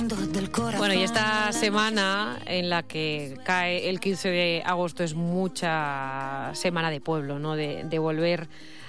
Bueno, y esta semana en la que cae el 15 de agosto es mucha semana de pueblo, ¿no? De volver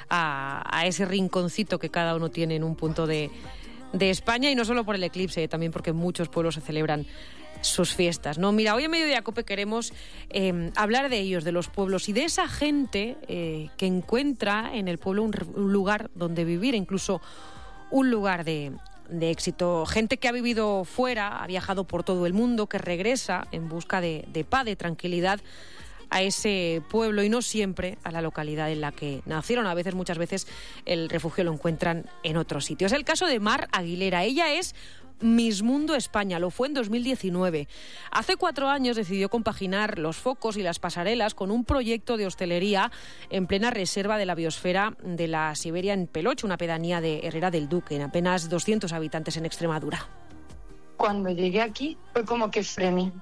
a ese rinconcito que cada uno tiene en un punto de España, y no solo por el eclipse, también porque muchos pueblos se celebran sus fiestas, ¿no? Mira, hoy en Mediodía Cope queremos hablar de ellos, de los pueblos y de esa gente que encuentra en el pueblo un lugar donde vivir, incluso un lugar de éxito. Gente que ha vivido fuera, ha viajado por todo el mundo, que regresa en busca de paz, de tranquilidad a ese pueblo y no siempre a la localidad en la que nacieron. A veces, muchas veces, el refugio lo encuentran en otro sitio. Es el caso de Mar Aguilera. Ella es Miss Mundo España, lo fue en 2019. Hace 4 años decidió compaginar los focos y las pasarelas con un proyecto de hostelería en plena reserva de la biosfera de la Siberia en Peloche, una pedanía de Herrera del Duque, en apenas 200 habitantes en Extremadura. Cuando llegué aquí fue como que frené,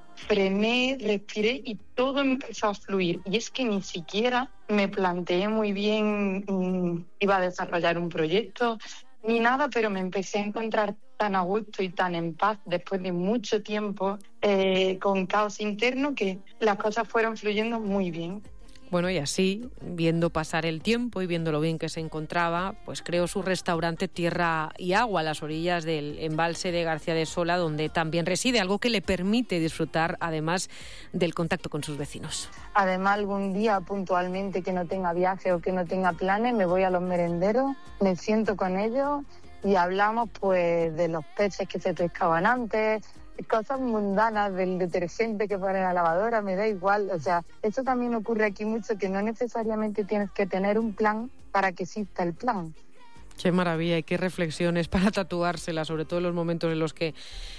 respiré y todo empezó a fluir. Y es que ni siquiera me planteé muy bien, iba a desarrollar un proyecto ni nada, pero me empecé a encontrar tan a gusto y tan en paz después de mucho tiempo con caos interno, que las cosas fueron fluyendo muy bien. Bueno, y así, viendo pasar el tiempo y viendo lo bien que se encontraba, pues creó su restaurante Tierra y Agua a las orillas del embalse de García de Sola, donde también reside, algo que le permite disfrutar además del contacto con sus vecinos. Además, algún día puntualmente que no tenga viaje o que no tenga planes, me voy a los merenderos, me siento con ellos y hablamos pues de los peces que se pescaban antes, cosas mundanas, del detergente que pone en la lavadora, me da igual. O sea, eso también ocurre aquí mucho, que no necesariamente tienes que tener un plan para que exista el plan. Qué maravilla y qué reflexiones para tatuársela, sobre todo en los momentos en los que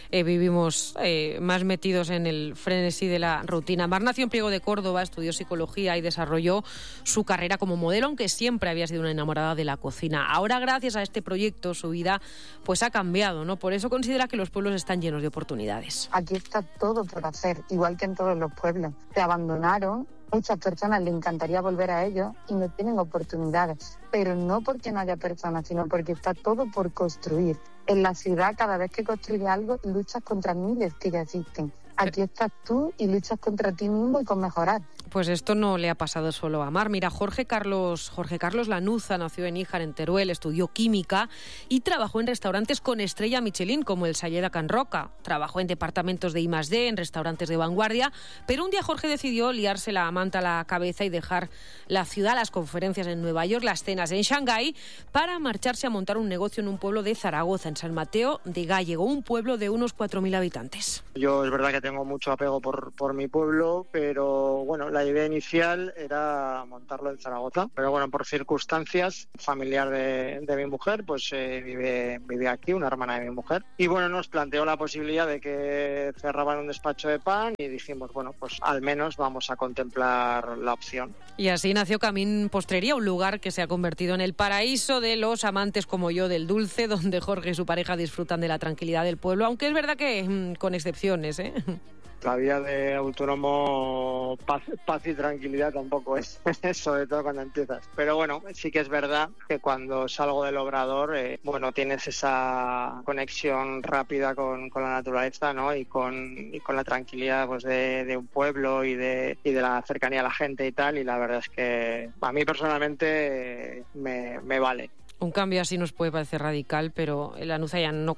vivimos más metidos en el frenesí de la rutina. Mar nació en Priego de Córdoba, estudió psicología y desarrolló su carrera como modelo, aunque siempre había sido una enamorada de la cocina. Ahora, gracias a este proyecto, su vida pues ha cambiado, ¿no? Por eso considera que los pueblos están llenos de oportunidades. Aquí está todo por hacer, igual que en todos los pueblos. Se abandonaron. Muchas personas les encantaría volver a ellos y no tienen oportunidades, pero no porque no haya personas, sino porque está todo por construir. En la ciudad, cada vez que construyes algo, luchas contra miles que ya existen. Aquí estás tú y luchas contra ti mismo y con mejorar. Pues esto no le ha pasado solo a Mar. Mira, Jorge Carlos Lanuza nació en Níjar, en Teruel, estudió química y trabajó en restaurantes con estrella Michelin, como el Salleda Can Roca. Trabajó en departamentos de I+D, en restaurantes de vanguardia, pero un día Jorge decidió liarse la manta a la cabeza y dejar la ciudad, las conferencias en Nueva York, las cenas en Shanghái, para marcharse a montar un negocio en un pueblo de Zaragoza, en San Mateo de Gállego, un pueblo de unos 4.000 habitantes. Yo es verdad que tengo mucho apego por mi pueblo, pero bueno, la idea inicial era montarlo en Zaragoza, pero bueno, por circunstancias, familiar de mi mujer, pues vive aquí, una hermana de mi mujer, y bueno, nos planteó la posibilidad de que cerraban un despacho de pan y dijimos, bueno, pues al menos vamos a contemplar la opción. Y así nació Camín Postrería, un lugar que se ha convertido en el paraíso de los amantes como yo del dulce, donde Jorge y su pareja disfrutan de la tranquilidad del pueblo, aunque es verdad que con excepciones, ¿eh? La vida de autónomo, paz y tranquilidad tampoco es, sobre todo cuando empiezas. Pero bueno, sí que es verdad que cuando salgo del obrador, bueno, tienes esa conexión rápida con la naturaleza, ¿no? Y con la tranquilidad pues de un pueblo y de la cercanía a la gente y tal. Y la verdad es que a mí personalmente me vale. Un cambio así nos puede parecer radical, pero Lanuza ya no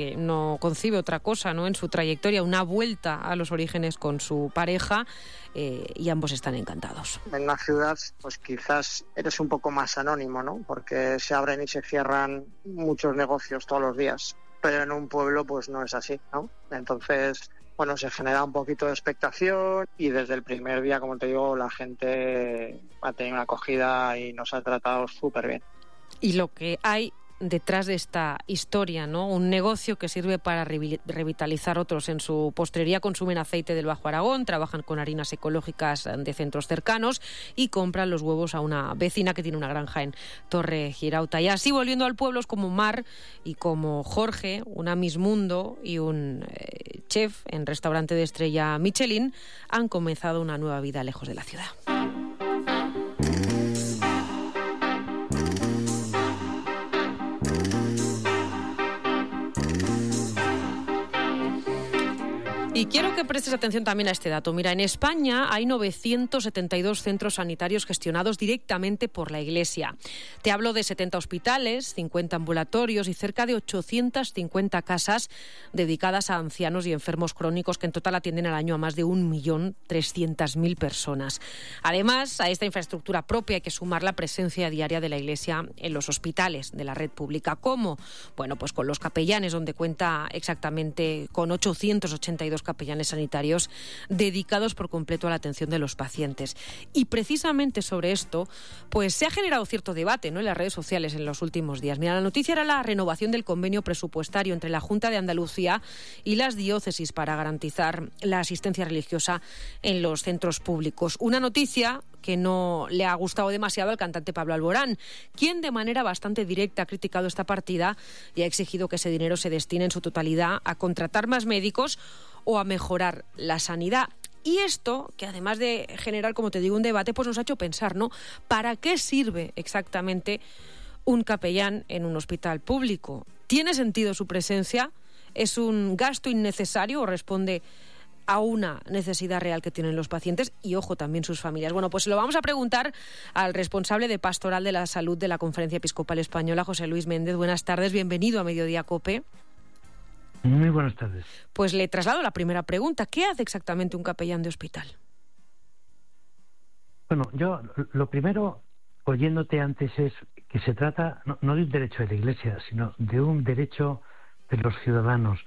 concibe otra cosa, ¿no? En su trayectoria, una vuelta a los orígenes con su pareja, y ambos están encantados. En una ciudad, pues quizás eres un poco más anónimo, ¿no? Porque se abren y se cierran muchos negocios todos los días, pero en un pueblo pues no es así, ¿no? Entonces, bueno, se genera un poquito de expectación y desde el primer día, como te digo, la gente ha tenido una acogida y nos ha tratado súper bien. Y lo que hay detrás de esta historia, ¿no? Un negocio que sirve para revitalizar otros. En su postrería consumen aceite del Bajo Aragón, trabajan con harinas ecológicas de centros cercanos y compran los huevos a una vecina que tiene una granja en Torre Girauta. Y así, volviendo al pueblo, como Mar y como Jorge, una Miss Mundo y un chef en restaurante de estrella Michelin, han comenzado una nueva vida lejos de la ciudad. Y quiero que prestes atención también a este dato. Mira, en España hay 972 centros sanitarios gestionados directamente por la Iglesia. Te hablo de 70 hospitales, 50 ambulatorios y cerca de 850 casas dedicadas a ancianos y enfermos crónicos que en total atienden al año a más de 1.300.000 personas. Además, a esta infraestructura propia hay que sumar la presencia diaria de la Iglesia en los hospitales de la red pública. ¿Cómo? Bueno, pues con los capellanes, donde cuenta exactamente con 882 capellanes sanitarios dedicados por completo a la atención de los pacientes. Y precisamente sobre esto, pues se ha generado cierto debate, ¿no?, en las redes sociales en los últimos días. Mira, la noticia era la renovación del convenio presupuestario entre la Junta de Andalucía y las diócesis para garantizar la asistencia religiosa en los centros públicos. Una noticia que no le ha gustado demasiado al cantante Pablo Alborán, quien de manera bastante directa ha criticado esta partida y ha exigido que ese dinero se destine en su totalidad a contratar más médicos o a mejorar la sanidad. Y esto, que además de generar, como te digo, un debate, pues nos ha hecho pensar, ¿no? ¿Para qué sirve exactamente un capellán en un hospital público? ¿Tiene sentido su presencia? ¿Es un gasto innecesario o responde a una necesidad real que tienen los pacientes y, ojo, también sus familias? Bueno, pues se lo vamos a preguntar al responsable de Pastoral de la Salud de la Conferencia Episcopal Española, José Luis Méndez. Buenas tardes, bienvenido a Mediodía COPE. Muy buenas tardes. Pues le traslado la primera pregunta. ¿Qué hace exactamente un capellán de hospital? Bueno, yo lo primero, oyéndote antes, es que se trata no de un derecho de la Iglesia, sino de un derecho de los ciudadanos.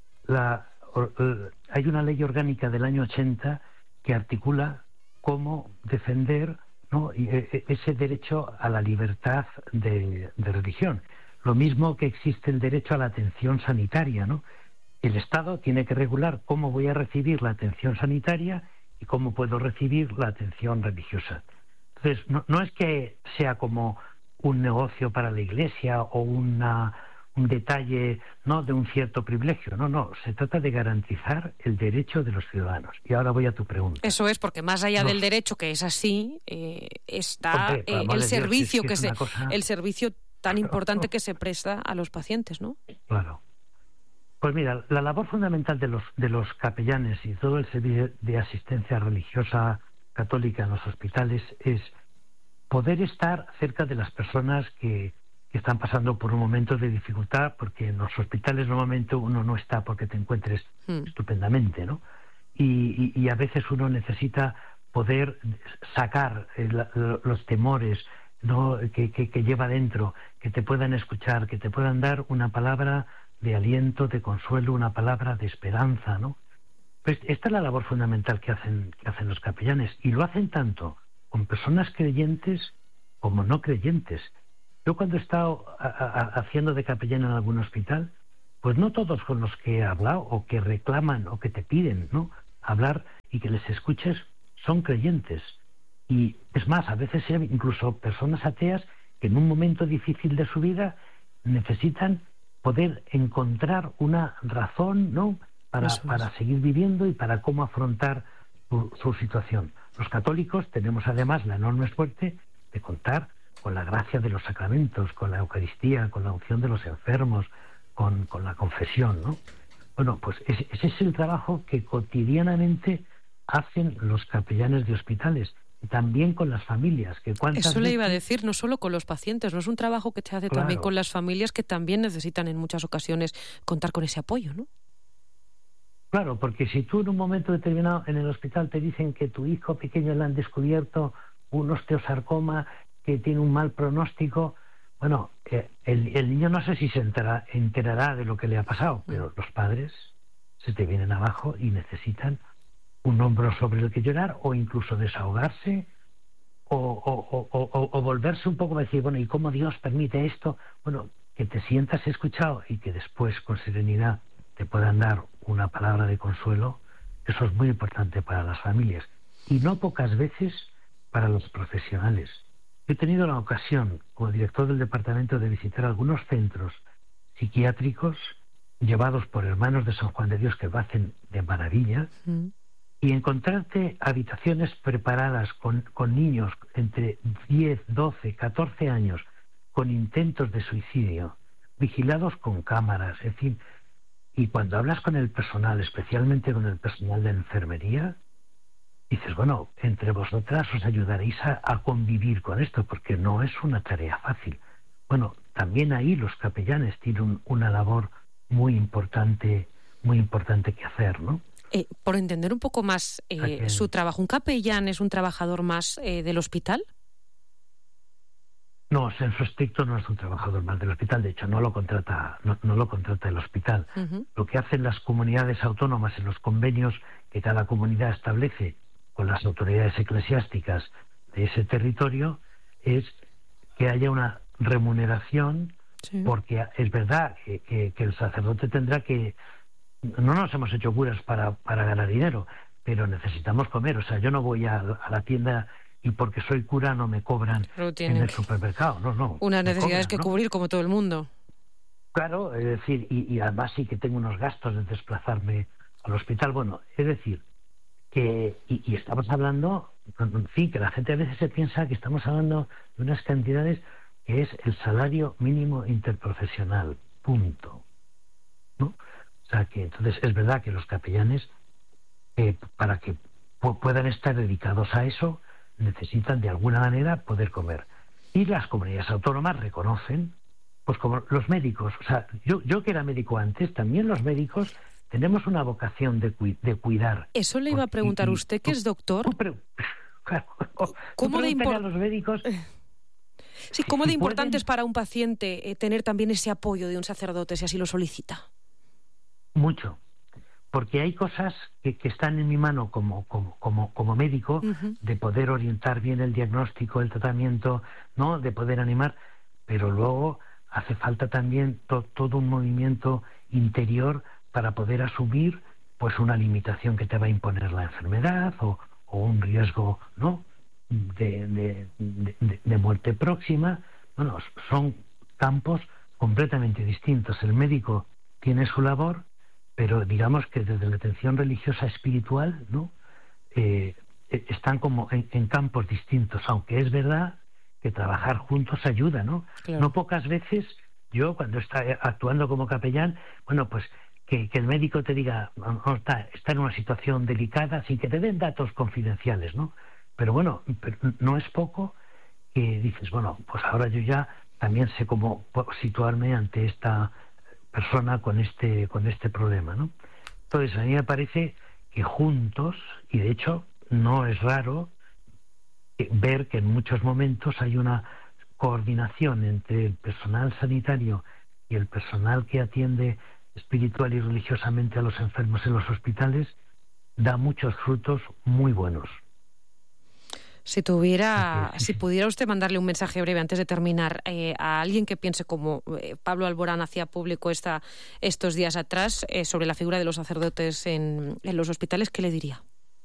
Hay una ley orgánica del año 80 que articula cómo defender, ¿no?, ese derecho a la libertad de religión. Lo mismo que existe el derecho a la atención sanitaria, ¿no? El Estado tiene que regular cómo voy a recibir la atención sanitaria y cómo puedo recibir la atención religiosa. Entonces, no es que sea como un negocio para la Iglesia o un detalle, ¿no?, de un cierto privilegio. No, se trata de garantizar el derecho de los ciudadanos. Y ahora voy a tu pregunta. Eso es, porque más allá del derecho, que es así, está el servicio el servicio tan importante que se presta a los pacientes, ¿no? Claro. Pues mira, la labor fundamental de los capellanes y todo el servicio de asistencia religiosa católica en los hospitales es poder estar cerca de las personas que están pasando por un momento de dificultad, porque en los hospitales normalmente uno no está porque te encuentres estupendamente, ¿no? Y a veces uno necesita poder sacar los temores, ¿no?, que lleva dentro, que te puedan escuchar, que te puedan dar una palabra de aliento, de consuelo, una palabra de esperanza, ¿no? Pues esta es la labor fundamental que hacen los capellanes, y lo hacen tanto con personas creyentes como no creyentes. Yo cuando he estado haciendo de capellán en algún hospital, pues no todos con los que he hablado o que reclaman o que te piden, ¿no?, hablar y que les escuches son creyentes. Y es más, a veces incluso personas ateas que en un momento difícil de su vida necesitan poder encontrar una razón, ¿no?, para seguir viviendo y para cómo afrontar su situación. Los católicos tenemos además la enorme suerte de contar con la gracia de los sacramentos, con la Eucaristía, con la unción de los enfermos, con la confesión, ¿no? Bueno, pues ese es el trabajo que cotidianamente hacen los capellanes de hospitales, y también con las familias. Eso le iba a decir, no solo con los pacientes, no es un trabajo que se hace también con las familias, que también necesitan en muchas ocasiones contar con ese apoyo, ¿no? Claro, porque si tú en un momento determinado en el hospital te dicen que tu hijo pequeño le han descubierto un osteosarcoma que tiene un mal pronóstico, bueno, el niño no sé si se enterará de lo que le ha pasado, pero los padres se te vienen abajo y necesitan un hombro sobre el que llorar, o incluso desahogarse, o volverse un poco a decir, bueno, ¿y cómo Dios permite esto? Bueno, que te sientas escuchado y que después con serenidad te puedan dar una palabra de consuelo. Eso es muy importante para las familias, y no pocas veces para los profesionales. He tenido la ocasión, como director del departamento, de visitar algunos centros psiquiátricos llevados por hermanos de San Juan de Dios, que lo hacen de maravilla, y encontrarte habitaciones preparadas con niños entre 10, 12, 14 años con intentos de suicidio, vigilados con cámaras, en fin, Y cuando hablas con el personal, especialmente con el personal de enfermería, dices, bueno, entre vosotras os ayudaréis a convivir con esto, porque no es una tarea fácil. Bueno, también ahí los capellanes tienen una labor muy importante que hacer, ¿no? Por entender un poco más su trabajo, ¿un capellán es un trabajador más del hospital? No, en su estricto no es un trabajador más del hospital, de hecho no lo contrata el hospital. Uh-huh. Lo que hacen las comunidades autónomas en los convenios que cada comunidad establece con las autoridades eclesiásticas de ese territorio es que haya una remuneración, sí. Porque es verdad que el sacerdote tendrá que... No nos hemos hecho curas para ganar dinero, pero necesitamos comer. O sea, yo no voy a la tienda y porque soy cura no me cobran en el supermercado. No. Unas necesidades que cubrir como todo el mundo. Claro, es decir, y además sí que tengo unos gastos de desplazarme al hospital. Bueno, es decir, que y estamos hablando, en fin, que la gente a veces se piensa que estamos hablando de unas cantidades que es el salario mínimo interprofesional, punto, ¿no? O sea, que entonces es verdad que los capellanes, para que puedan estar dedicados a eso, necesitan de alguna manera poder comer. Y las comunidades autónomas reconocen, pues como los médicos, o sea, yo que era médico antes, también los médicos tenemos una vocación de cuidar. Eso le iba a preguntar, usted que es doctor. Claro, ¿Cómo de a los médicos? Sí, ¿cómo de importante es para un paciente tener también ese apoyo de un sacerdote si así lo solicita? Mucho, porque hay cosas que están en mi mano como médico, uh-huh. De poder orientar bien el diagnóstico, el tratamiento, ¿no? De poder animar, pero luego hace falta también todo un movimiento interior para poder asumir pues una limitación que te va a imponer la enfermedad o un riesgo, ¿no? de muerte próxima. Bueno, son campos completamente distintos. El médico tiene su labor, pero digamos que desde la atención religiosa espiritual, ¿no? Están como en campos distintos, aunque es verdad que trabajar juntos ayuda, ¿no? Claro. No pocas veces yo, cuando está actuando como capellán, bueno, pues que el médico te diga, está en una situación delicada, sin que te den datos confidenciales, ¿no? Pero bueno, no es poco que dices, bueno, pues ahora yo ya también sé cómo situarme ante esta persona con este problema, ¿no? Entonces, a mí me parece que juntos, y de hecho no es raro ver que en muchos momentos hay una coordinación entre el personal sanitario y el personal que atiende espiritual y religiosamente a los enfermos en los hospitales, da muchos frutos muy buenos. Si pudiera usted mandarle un mensaje breve antes de terminar a alguien que piense como Pablo Alborán hacía público estos días atrás sobre la figura de los sacerdotes en los hospitales, ¿qué le diría?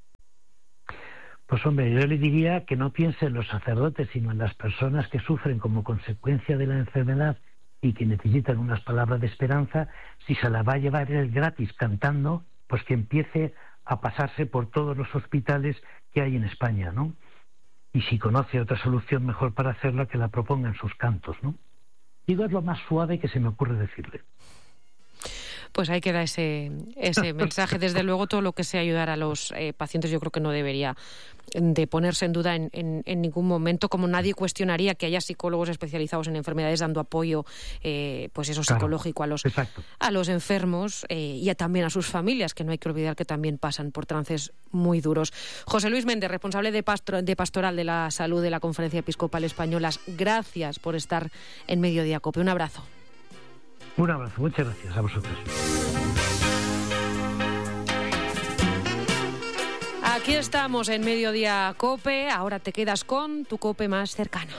Pues hombre, yo le diría que no piense en los sacerdotes, sino en las personas que sufren como consecuencia de la enfermedad y que necesitan unas palabras de esperanza. Si se la va a llevar él gratis cantando, pues que empiece a pasarse por todos los hospitales que hay en España, ¿no? Y si conoce otra solución mejor para hacerla, que la proponga en sus cantos, ¿no? Digo, es lo más suave que se me ocurre decirle. Pues ahí queda ese mensaje. Desde luego, todo lo que sea ayudar a los pacientes, yo creo que no debería de ponerse en duda en ningún momento, como nadie cuestionaría que haya psicólogos especializados en enfermedades dando apoyo, pues eso, psicológico a los enfermos y también a sus familias, que no hay que olvidar que también pasan por trances muy duros. José Luis Méndez, responsable de Pastoral de la Salud de la Conferencia Episcopal Española, gracias por estar en Mediodía COPE. Un abrazo. Un abrazo, muchas gracias a vosotros. Aquí estamos en Mediodía COPE, ahora te quedas con tu COPE más cercano.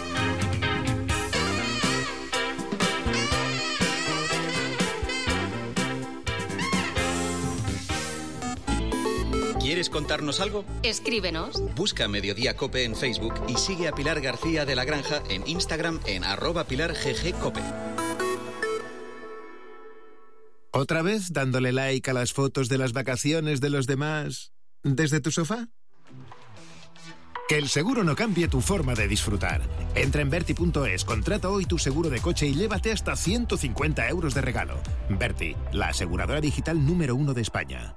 ¿Quieres contarnos algo? Escríbenos. Busca Mediodía COPE en Facebook y sigue a Pilar García de la Granja en Instagram en @PilarGGCope. ¿Otra vez dándole like a las fotos de las vacaciones de los demás desde tu sofá? Que el seguro no cambie tu forma de disfrutar. Entra en Verti.es, contrata hoy tu seguro de coche y llévate hasta 150 euros de regalo. Verti, la aseguradora digital número 1 de España.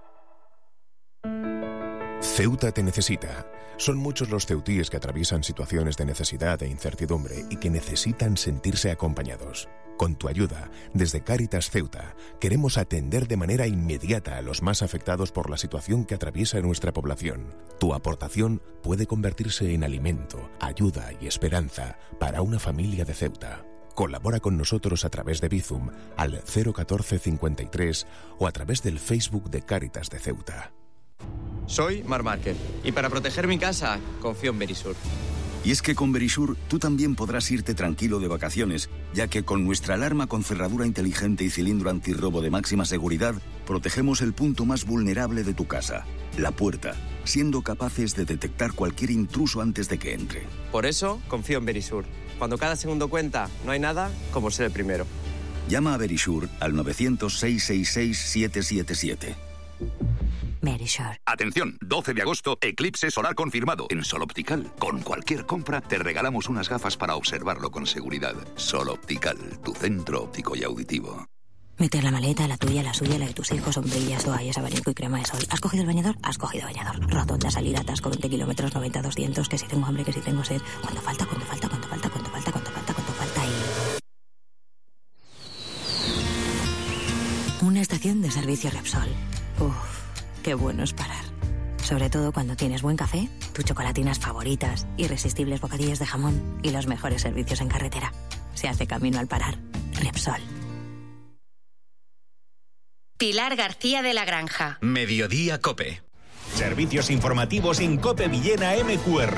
Ceuta te necesita. Son muchos los ceutíes que atraviesan situaciones de necesidad e incertidumbre y que necesitan sentirse acompañados. Con tu ayuda, desde Cáritas Ceuta, queremos atender de manera inmediata a los más afectados por la situación que atraviesa nuestra población. Tu aportación puede convertirse en alimento, ayuda y esperanza para una familia de Ceuta. Colabora con nosotros a través de Bizum al 01453 o a través del Facebook de Cáritas de Ceuta. Soy Marc Márquez y para proteger mi casa confío en Verisur. Y es que con Verisur tú también podrás irte tranquilo de vacaciones, ya que con nuestra alarma con cerradura inteligente y cilindro antirrobo de máxima seguridad, protegemos el punto más vulnerable de tu casa, la puerta, siendo capaces de detectar cualquier intruso antes de que entre. Por eso confío en Verisur. Cuando cada segundo cuenta, no hay nada como ser el primero. Llama a Verisur al 900-666-777. Verisur. Atención, 12 de agosto, eclipse solar confirmado en Sol Optical. Con cualquier compra te regalamos unas gafas para observarlo con seguridad. Sol Optical, tu centro óptico y auditivo. Meter la maleta, la tuya, la suya, la de tus hijos, sombrillas, toallas, abanico y crema de sol. ¿Has cogido el bañador? Has cogido bañador. Rotonda, salida, atasco, 20 kilómetros, 90, 200, que si tengo hambre, que si tengo sed. ¿Cuánto falta? ¿Cuánto falta? ¿Cuánto falta? ¿Cuánto falta? ¿Cuánto falta? ¿Cuánto falta? Y... una estación de servicio Repsol. Uf. Qué bueno es parar. Sobre todo cuando tienes buen café, tus chocolatinas favoritas, irresistibles bocadillos de jamón y los mejores servicios en carretera. Se hace camino al parar. Repsol. Pilar García de la Granja. Mediodía COPE. Servicios informativos en COPE Villena MQR.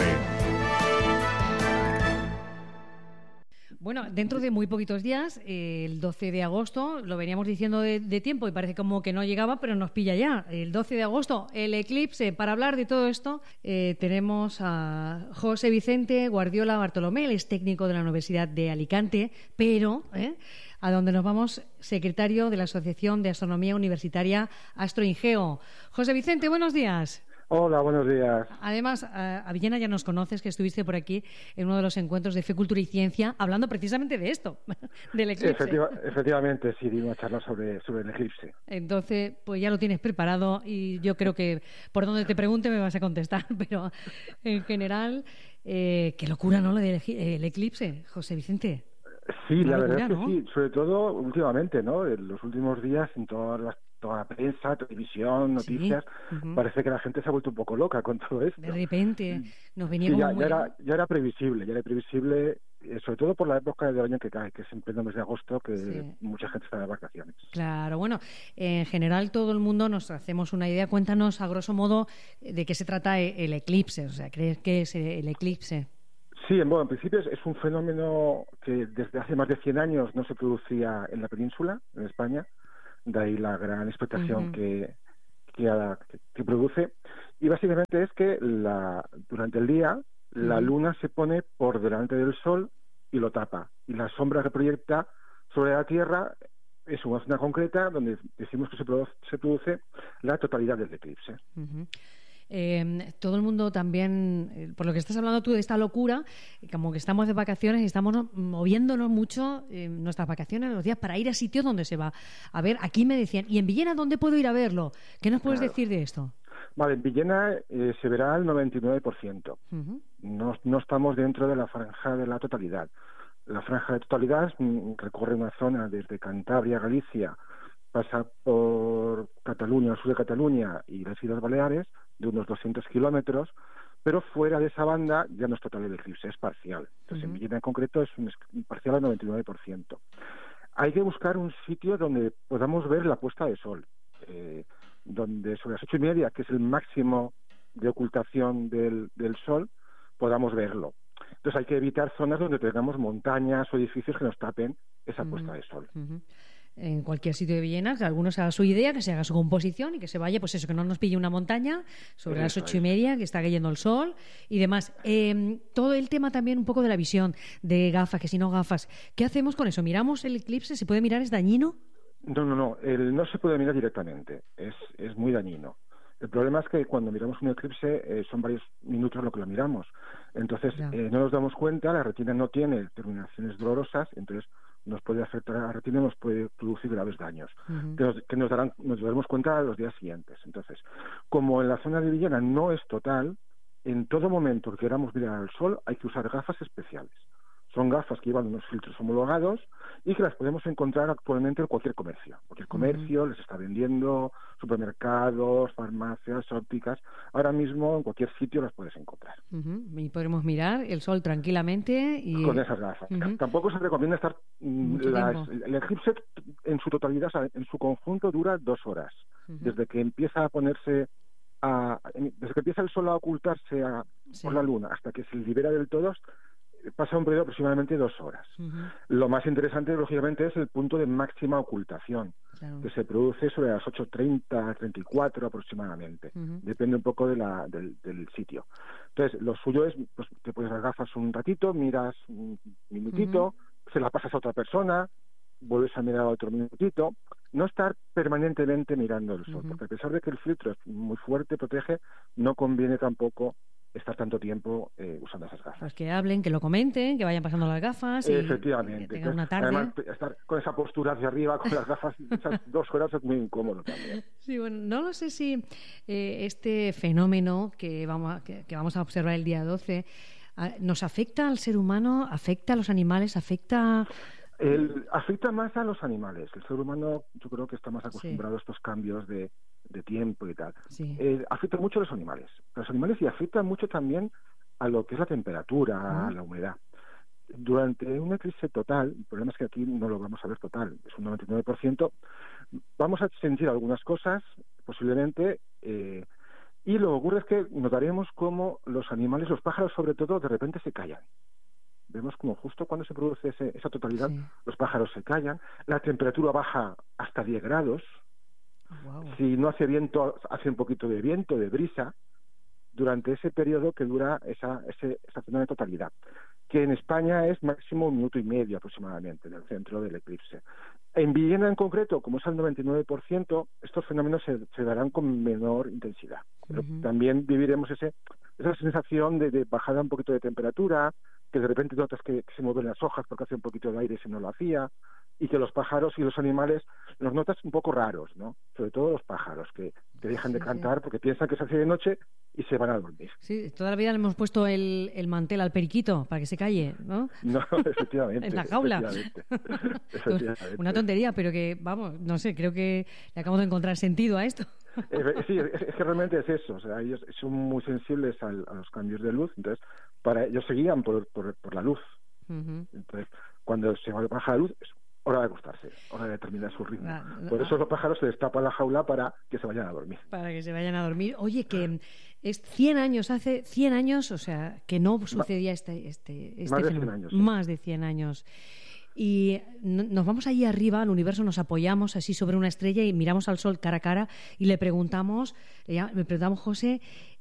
Bueno, dentro de muy poquitos días, el 12 de agosto, lo veníamos diciendo de tiempo y parece como que no llegaba, pero nos pilla ya. El 12 de agosto, el eclipse. Para hablar de todo esto, tenemos a José Vicente Guardiola Bartolomé, él es técnico de la Universidad de Alicante, pero a donde nos vamos, secretario de la Asociación de Astronomía Universitaria Astroingeo. José Vicente, buenos días. Hola, buenos días. Además, a Villena ya nos conoces, que estuviste por aquí en uno de los encuentros de Fe, Cultura y Ciencia, hablando precisamente de esto, del eclipse. Sí, efectivamente, sí, dimos a charlar sobre el eclipse. Entonces, pues ya lo tienes preparado y yo creo que por donde te pregunte me vas a contestar, pero en general, qué locura, ¿no?, lo del eclipse, José Vicente. Sí, la verdad es que sí, sobre todo últimamente, ¿no? En los últimos días, en toda la prensa, televisión, noticias, sí. Parece que la gente se ha vuelto un poco loca con todo esto. De repente nos venía sí, como ya era previsible, sobre todo por la época del año que cae, que es en pleno mes de agosto, que sí. Mucha gente está de vacaciones. Claro, bueno, en general todo el mundo nos hacemos una idea. Cuéntanos a grosso modo de qué se trata el eclipse, o sea, ¿crees que es el eclipse? Sí, bueno, en principio es un fenómeno que desde hace más de 100 años no se producía en la península, en España, de ahí la gran expectación que produce. Y básicamente es que durante el día la luna se pone por delante del sol y lo tapa. Y la sombra que proyecta sobre la Tierra es una zona concreta donde decimos que se produce la totalidad del eclipse. Todo el mundo también, por lo que estás hablando tú de esta locura, como que estamos de vacaciones y estamos moviéndonos mucho nuestras vacaciones, los días, para ir a sitios donde se va a ver. Aquí me decían, ¿y en Villena dónde puedo ir a verlo? ¿Qué nos puedes decir de esto? Vale, en Villena se verá el 99%. No estamos dentro de la franja de la totalidad. La franja de totalidad recorre una zona desde Cantabria, Galicia, pasa por Cataluña, al sur de Cataluña y las Islas Baleares, de unos 200 kilómetros, pero fuera de esa banda ya no es total el eclipse, es parcial. Entonces, en Villena en concreto es un parcial al 99%. Hay que buscar un sitio donde podamos ver la puesta de sol, donde sobre las 8:30, que es el máximo de ocultación del sol, podamos verlo. Entonces hay que evitar zonas donde tengamos montañas o edificios que nos tapen esa puesta de sol. En cualquier sitio de Villena, que algunos haga su idea, que se haga su composición y que se vaya, pues eso, que no nos pille una montaña sobre las 8:30, que está cayendo el sol y demás. Todo el tema también un poco de la visión, de gafas, que si no gafas. ¿Qué hacemos con eso? ¿Miramos el eclipse? ¿Se puede mirar? ¿Es dañino? No se puede mirar directamente. Es muy dañino. El problema es que cuando miramos un eclipse son varios minutos lo que lo miramos. Entonces no nos damos cuenta, la retina no tiene terminaciones dolorosas, entonces nos puede afectar a la retina y nos puede producir graves daños, que nos daremos cuenta a los días siguientes. Entonces, como en la zona de Villena no es total, en todo momento que queramos mirar al sol hay que usar gafas especiales. Son gafas que llevan unos filtros homologados y que las podemos encontrar actualmente en cualquier comercio. Cualquier comercio les está vendiendo, supermercados, farmacias, ópticas. Ahora mismo en cualquier sitio las puedes encontrar. Y podremos mirar el sol tranquilamente. Y con esas gafas. Tampoco se recomienda estar... el eclipse en su totalidad, en su conjunto, dura 2 horas. Desde que empieza a ponerse... desde que empieza el sol a ocultarse por la luna hasta que se libera del todo, pasa un periodo de aproximadamente 2 horas. Lo más interesante, lógicamente, es el punto de máxima ocultación, que se produce sobre las 8:30, 34 aproximadamente. Depende un poco del sitio. Entonces, lo suyo es, pues, te pones las gafas un ratito, miras un minutito, se la pasas a otra persona, vuelves a mirar otro minutito. No estar permanentemente mirando el sol, porque a pesar de que el filtro es muy fuerte, protege, no conviene tampoco estar tanto tiempo usando esas gafas. Pues que hablen, que lo comenten, que vayan pasando las gafas y efectivamente. Que tengan una tarde. Además, estar con esa postura hacia arriba, con las gafas, esas 2 horas es muy incómodo también. Sí, bueno, no lo sé si este fenómeno que vamos a observar el día 12 nos afecta al ser humano, afecta a los animales, afecta más a los animales. El ser humano yo creo que está más acostumbrado a estos cambios de tiempo y tal. Afecta mucho a los animales. Y afecta mucho también a lo que es la temperatura, a la humedad. Durante un eclipse total, el problema es que aquí no lo vamos a ver total, es un 99%, vamos a sentir algunas cosas, posiblemente, y lo que ocurre es que notaremos cómo los animales, los pájaros sobre todo, de repente se callan. Vemos como justo cuando se produce esa totalidad, los pájaros se callan, la temperatura baja hasta 10 grados, si no hace viento, hace un poquito de viento, de brisa, durante ese periodo que dura esa zona de totalidad, que en España es máximo 1 minuto y medio aproximadamente en el centro del eclipse. En Villena en concreto, como es al 99%, estos fenómenos se darán con menor intensidad. Pero también viviremos esa sensación de bajada un poquito de temperatura, que de repente notas que se mueven las hojas porque hace un poquito de aire si no lo hacía, y que los pájaros y los animales los notas un poco raros, ¿no? Sobre todo los pájaros, que dejan de cantar porque piensan que se hace de noche y se van a dormir. Sí, toda la vida le hemos puesto el mantel al periquito para que se calle, ¿no? No, efectivamente. En la jaula. Efectivamente. Una tontería, pero que, vamos, no sé, creo que le acabamos de encontrar sentido a esto. Sí, es que realmente es eso. O sea, ellos son muy sensibles a los cambios de luz, entonces para ellos se guían por la luz. Entonces, cuando se baja la luz, es hora de acostarse, hora de terminar su ritmo. Por eso los pájaros se destapan la jaula para que se vayan a dormir. Para que se vayan a dormir. Oye, que es 100 años, hace 100 años, o sea, que no sucedía este más de 100 fenómeno. años. Más de 100 años. Y nos vamos allí arriba al universo, nos apoyamos así sobre una estrella y miramos al sol cara a cara y le preguntamos, José,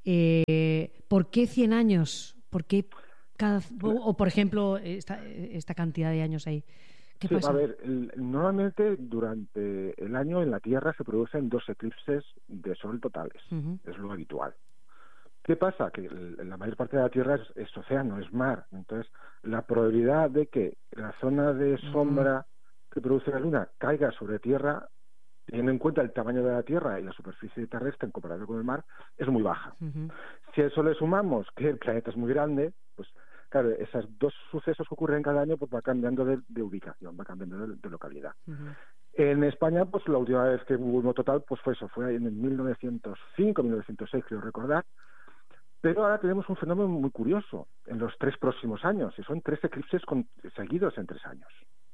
¿por qué 100 años? ¿Por qué o por ejemplo, esta cantidad de años ahí? ¿Qué pasa? A ver, normalmente durante el año en la Tierra se producen 2 eclipses de sol totales, es lo habitual. ¿Qué pasa? Que la mayor parte de la Tierra es océano, es mar. Entonces, la probabilidad de que la zona de sombra que produce la Luna caiga sobre Tierra, teniendo en cuenta el tamaño de la Tierra y la superficie terrestre en comparación con el mar, es muy baja. Si a eso le sumamos que el planeta es muy grande, pues claro, esos 2 sucesos que ocurren cada año pues va cambiando de ubicación, va cambiando de localidad. En España, pues la última vez que hubo uno total, pues fue en el 1905, 1906, creo recordar. Pero ahora tenemos un fenómeno muy curioso en los 3 próximos años, y son 3 eclipses seguidos en 3 años.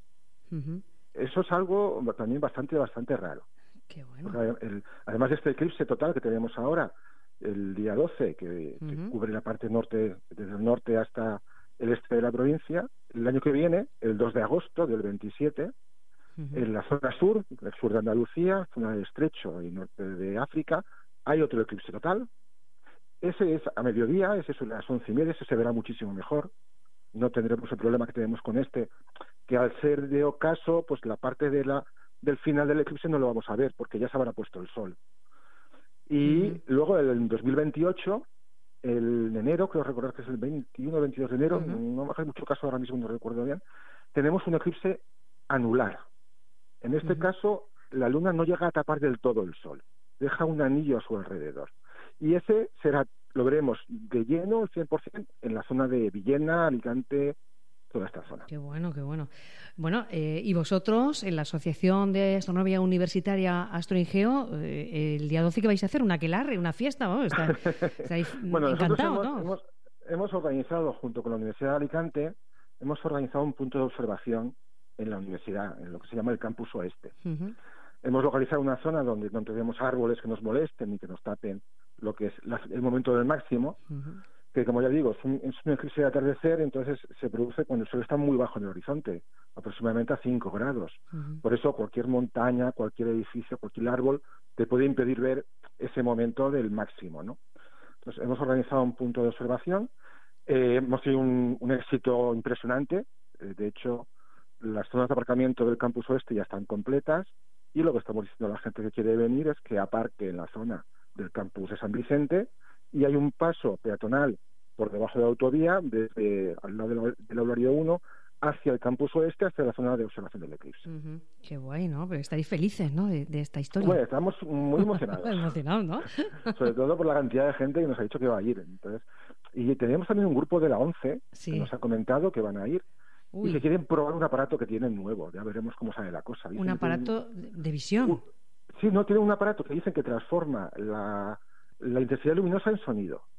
Eso es algo también bastante raro. Qué bueno. Porque además de este eclipse total que tenemos ahora, el día 12, que cubre la parte norte, desde el norte hasta el este de la provincia, el año que viene, el 2 de agosto del 27, en la zona sur, el sur de Andalucía, zona del Estrecho y norte de África, hay otro eclipse total. Ese es a mediodía, ese es a las 11:30, ese se verá muchísimo mejor. No tendremos el problema que tenemos con este, que al ser de ocaso, pues la parte del final del eclipse no lo vamos a ver, porque ya se habrá puesto el sol. Y luego en 2028, en enero, creo recordar que es el 21 o 22 de enero, no me hace mucho caso ahora mismo, no recuerdo bien, tenemos un eclipse anular. En este caso, la luna no llega a tapar del todo el sol, deja un anillo a su alrededor. Y ese lo veremos de lleno, el 100%, en la zona de Villena, Alicante, toda esta zona. Qué bueno, qué bueno. Bueno, y vosotros, en la Asociación de Astronomía Universitaria Astroingeo, el día 12 que vais a hacer, un aquelarre, una fiesta, ¿no? Estáis bueno, encantados, ¿no? Hemos organizado, junto con la Universidad de Alicante, hemos organizado un punto de observación en la universidad, en lo que se llama el Campus Oeste. Hemos localizado una zona donde no tenemos árboles que nos molesten ni que nos tapen lo que es el momento del máximo, que como ya digo, es un eclipse de atardecer, entonces se produce cuando el sol está muy bajo en el horizonte, aproximadamente a 5 grados. Por eso cualquier montaña, cualquier edificio, cualquier árbol te puede impedir ver ese momento del máximo, ¿no? Entonces hemos organizado un punto de observación, hemos tenido un éxito impresionante. De hecho, las zonas de aparcamiento del campus oeste ya están completas, y lo que estamos diciendo a la gente que quiere venir es que aparque en la zona del campus de San Vicente, y hay un paso peatonal por debajo de la autovía, desde al lado del aulario 1 hacia el campus oeste, hacia la zona de observación del eclipse. Qué guay, ¿no? Pero estáis felices, ¿no?, de esta historia. Bueno, estamos muy emocionados. Emocionados, ¿no? Sobre todo por la cantidad de gente que nos ha dicho que va a ir. Entonces, y tenemos también un grupo de la ONCE que nos ha comentado que van a ir. Y que quieren probar un aparato que tienen nuevo. Ya veremos cómo sale la cosa. Dicen ¿un aparato de visión? Sí, no, tienen un aparato que dicen que transforma la intensidad luminosa en sonido.